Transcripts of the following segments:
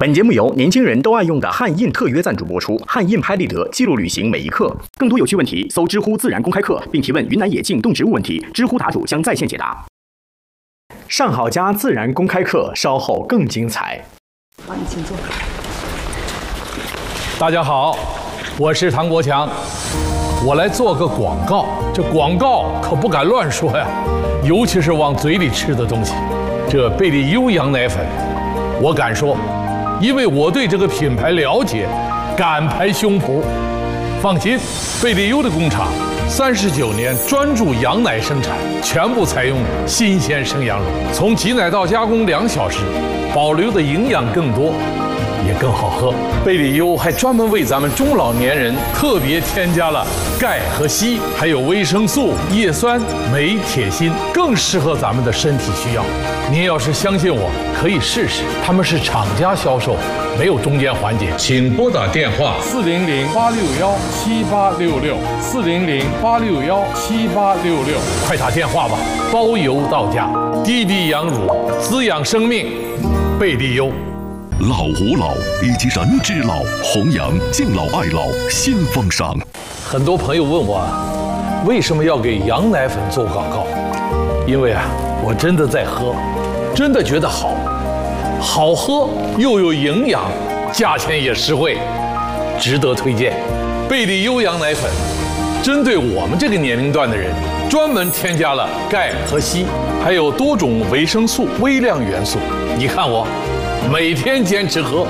本节目由年轻人都爱用的汉印特约赞助播出，汉印拍立得，记录旅行每一刻。更多有趣问题，搜知乎自然公开课，并提问云南野径动植物问题，知乎答主将在线解答。上好家自然公开课稍后更精彩。 好，你请坐。 大家好，我是唐国强，我来做个广告。这广告可不敢乱说呀，尤其是往嘴里吃的东西。这贝利优羊奶粉，我敢说，因为我对这个品牌了解，敢拍胸脯。放心，贝利优的工厂39年专注羊奶生产，全部采用新鲜生羊乳，从挤奶到加工2小时，保留的营养更多，也更好喝。贝利优还专门为咱们中老年人特别添加了钙和硒，还有维生素、叶酸、镁、铁、锌，更适合咱们的身体需要。您要是相信我，可以试试。他们是厂家销售，没有中间环节。请拨打电话400-861-7866，400-861-7866，快打电话吧，包邮到家。滴滴羊乳，滋养生命，贝利优。 老吾老以及人之老，弘扬敬老爱老新风尚。 很多朋友问我，为什么要给羊奶粉做广告？因为我真的在喝，真的觉得好，好喝又有营养，价钱也实惠，值得推荐。贝利优羊奶粉针对我们这个年龄段的人，专门添加了钙和硒，还有多种维生素、微量元素。你看我每天坚持喝。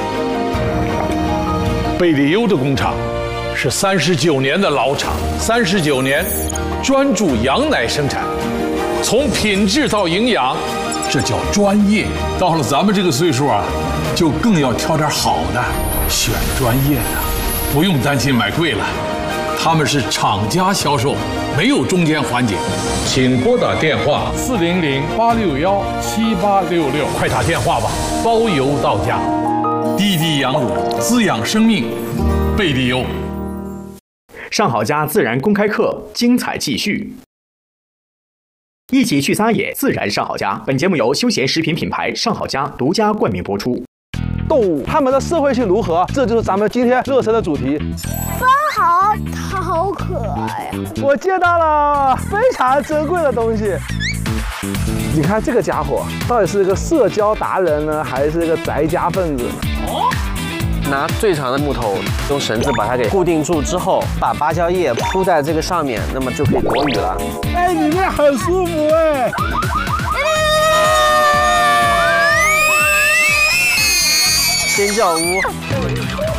贝利优的工厂是39年的老厂，39年专注羊奶生产，从品质到营养，这叫专业。到了咱们这个岁数就更要挑点好的，选专业的，不用担心买贵了。他们是厂家销售，没有中间环节。请拨打电话400-861-7866，快打电话吧，包邮到家。滴滴羊乳，滋养生命，贝利优。 上好家自然公开课精彩继续。一起去撒野，自然上好家。本节目由休闲食品品牌上好家独家冠名播出。 动物它们的社会性如何？这就是咱们今天热身的主题。 它好可爱呀！ 我见到了非常珍贵的东西。你看这个家伙，到底是一个社交达人呢，还是一个宅家分子呢？ 拿最长的木头，用绳子把它给固定住之后，把芭蕉叶铺在这个上面，那么就可以躲雨了。 哎，里面很舒服哎。 尖叫屋。